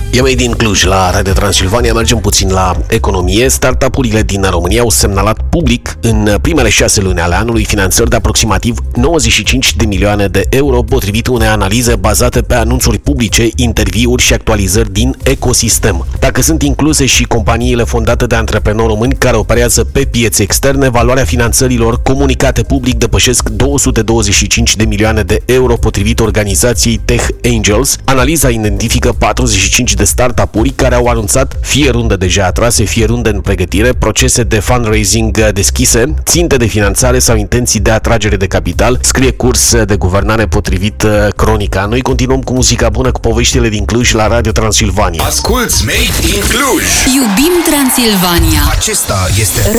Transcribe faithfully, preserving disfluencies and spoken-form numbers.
E mai din Cluj, la Radio Transilvania, mergem puțin la economie. Startup-urile din România au semnalat public în primele șase luni ale anului finanțări de aproximativ nouăzeci și cinci de milioane de euro, potrivit unei analize bazate pe anunțuri publice, interviuri și actualizări din ecosistem. Dacă sunt incluse și companiile fondate de antreprenori români care operează pe piețe externe, valoarea finanțărilor comunicate public depășesc două sute douăzeci și cinci de milioane de euro, potrivit organizației Tech Angels. Analiza identifică patruzeci și cinci de startup-uri care au anunțat fie runde deja atrase, fie runde în pregătire, procese de fundraising deschise, ținte de finanțare sau intenții de atragere de capital, scrie Curs de Guvernare potrivit Cronica. Noi continuăm cu muzica bună, cu poveștile din Cluj la Radio Transilvania. Asculți Made in Cluj! Iubim Transilvania! Acesta este